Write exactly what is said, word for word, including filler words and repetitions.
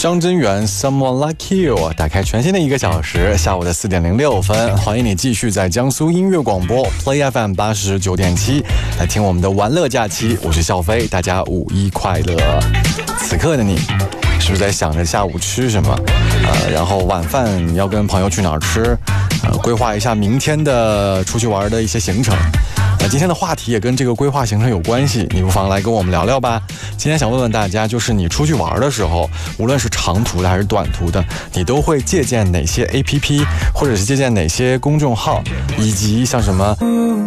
张真源 Someone Like You 打开全新的一个小时，下午的四点零六分，欢迎你继续在江苏音乐广播 Play F M 八十九点七来听我们的玩乐假期。我是笑飞，大家五一快乐。此刻的你是不是在想着下午吃什么？呃，然后晚饭要跟朋友去哪儿吃？呃，规划一下明天的出去玩的一些行程。那今天的话题也跟这个规划行程有关系，你不妨来跟我们聊聊吧。今天想问问大家，就是你出去玩的时候，无论是长途的还是短途的，你都会借鉴哪些 A P P， 或者是借鉴哪些公众号，以及像什么